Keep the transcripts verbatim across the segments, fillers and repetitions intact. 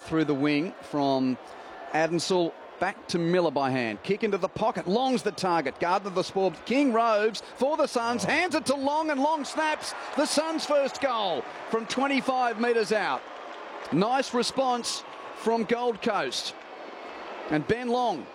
through the wing from Adensel. Back to Miller by hand. Kick into the pocket. Long's the target. Gardner the spoil. King roves for the Suns. Hands it to Long, and Long snaps the Suns' first goal from twenty-five metres out. Nice response from Gold Coast. And Ben Long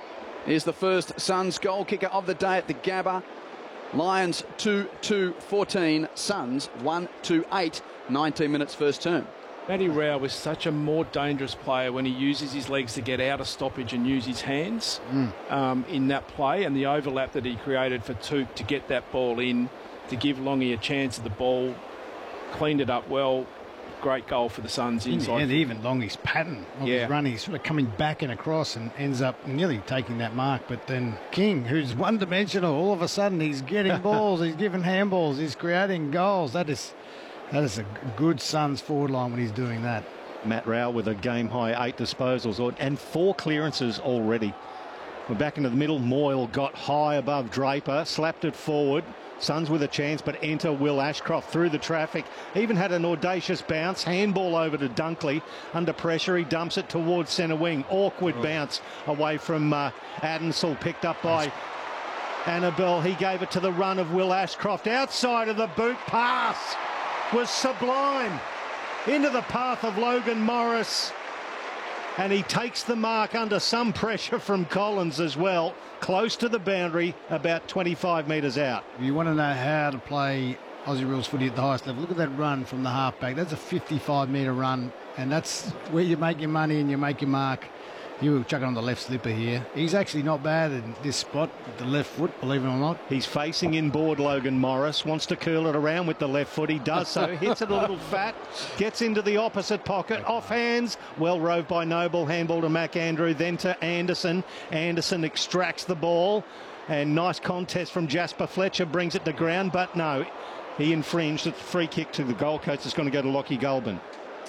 is the first Suns goal kicker of the day at the Gabba. Lions two two fourteen. Suns one two eight. nineteen minutes first term. Matty Rowell was such a more dangerous player when he uses his legs to get out of stoppage and use his hands mm. um, in that play, and the overlap that he created for Touk to get that ball in, to give Longy a chance at the ball, cleaned it up well. Great goal for the Suns inside. And even Longy's pattern of yeah. his run, he's sort of coming back and across and ends up nearly taking that mark. But then King, who's one-dimensional, all of a sudden he's getting balls, he's giving handballs, he's creating goals. That is... That is a good Suns forward line when he's doing that. Matt Rowell with a game-high eight disposals and four clearances already. We're back into the middle. Moyle got high above Draper, slapped it forward. Suns with a chance, but enter Will Ashcroft through the traffic. Even had an audacious bounce. Handball over to Dunkley. Under pressure, he dumps it towards centre wing. Awkward oh. bounce away from uh, Adensel, picked up by Annabelle. He gave it to the run of Will Ashcroft. Outside of the boot pass was sublime into the path of Logan Morris, and he takes the mark under some pressure from Collins as well, close to the boundary, about twenty-five metres out. If you want to know how to play Aussie rules footy at the highest level, look at that run from the halfback. That's a fifty-five metre run, and that's where you make your money and you make your mark. You were chucking on the left slipper here. He's actually not bad in this spot with the left foot, believe it or not. He's facing inboard Logan Morris, wants to curl it around with the left foot. He does so, hits it a little fat, gets into the opposite pocket, off hands, well roved by Noble, handball to McAndrew, then to Anderson. Anderson extracts the ball, and nice contest from Jasper Fletcher, brings it to ground, but no, he infringed. It's a free kick to the Gold Coast. It's going to go to Lockie Goulburn.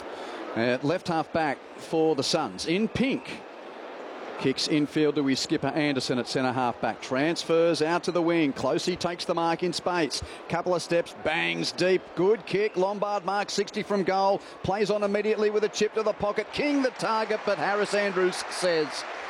Uh, left half back for the Suns, in pink. Kicks infield to his skipper Anderson at centre half back. Transfers out to the wing. Closey takes the mark in space. Couple of steps, bangs deep. Good kick. Lombard mark sixty from goal. Plays on immediately with a chip to the pocket. King the target, but Harris Andrews says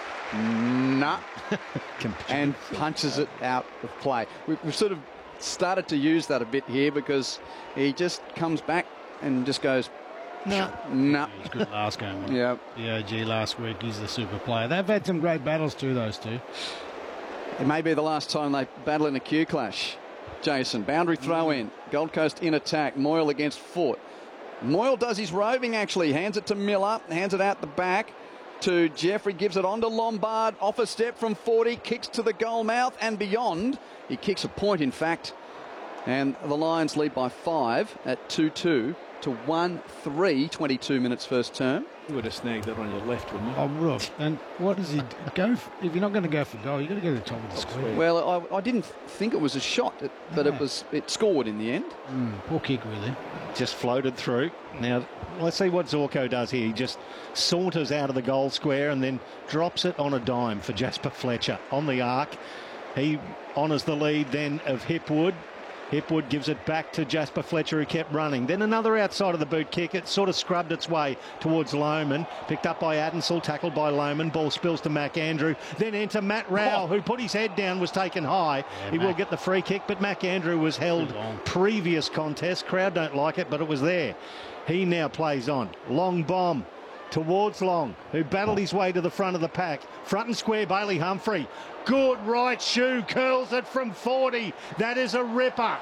nah and punches it out of play. We've, we've sort of started to use that a bit here because he just comes back and just goes, no, no. He was good last game. Yeah. The O G last week, he's the super player. They've had some great battles too, those two. It may be the last time they battle in a Q clash. Jason, boundary throw in. Gold Coast in attack. Moyle against Foot. Moyle does his roving actually. Hands it to Miller. Hands it out the back to Jeffrey. Gives it on to Lombard. Off a step from forty. Kicks to the goal mouth and beyond. He kicks a point, in fact. And the Lions lead by five at two two. To one three, twenty-two minutes first term. You would have snagged that on your left, wouldn't you? I would have. And what does he do? go? For, if you're not going to go for goal, you've got to go to the top of the square. Well, I, I didn't think it was a shot, but no. it was. It scored in the end. Mm, poor kick, really. Just floated through. Now, let's see what Zorko does here. He just saunters out of the goal square and then drops it on a dime for Jasper Fletcher on the arc. He honours the lead then of Hipwood. Hipwood gives it back to Jasper Fletcher, who kept running. Then another outside of the boot kick. It sort of scrubbed its way towards Lohman. Picked up by Adensel, tackled by Lohman. Ball spills to McAndrew. Then enter Matt Rowell, oh. who put his head down, was taken high. Yeah, he Mac. will get the free kick, but McAndrew was held previous contest. Crowd don't like it, but it was there. He now plays on. Long bomb towards Long, who battled his way to the front of the pack. Front and square, Bailey Humphrey. Good right shoe, curls it from forty. That is a ripper.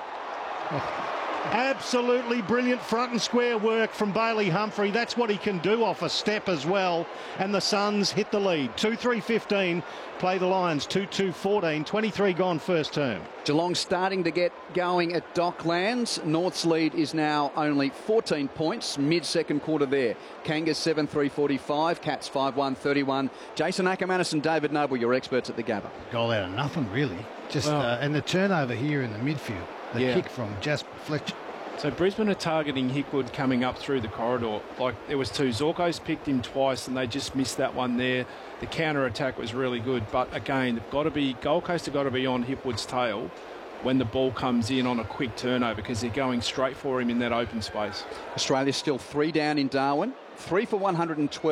Absolutely brilliant front and square work from Bailey Humphrey. That's what he can do off a step as well. And the Suns hit the lead. two three fifteen. Play the Lions two two fourteen. twenty-three gone first term. Geelong starting to get going at Docklands. North's lead is now only fourteen points. Mid-second quarter there. Kangas seven three forty-five. Cats five one thirty-one. Jason Ackermanis and David Noble, your experts at the Gabba. Goal out of nothing, really. Just well, uh, and the turnover here in the midfield. The yeah. kick from Jasper Fletcher. So Brisbane are targeting Hickwood coming up through the corridor. Like, there was two. Zorko's picked him twice and they just missed that one there. The counter-attack was really good. But again, they've got to be, Gold Coast have got to be on Hipwood's tail when the ball comes in on a quick turnover because they're going straight for him in that open space. Australia's still three down in Darwin. Three for one hundred twelve.